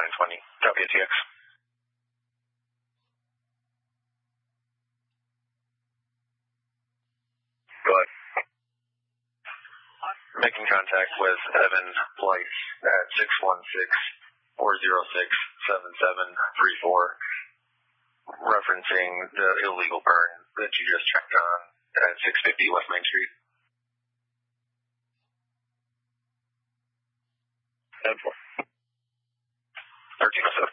920 WTX. Go ahead. Making contact with Evan Flight at 616-406-7734, referencing the illegal burn that you just checked on at 650 West Main Street. 10-4. 1307.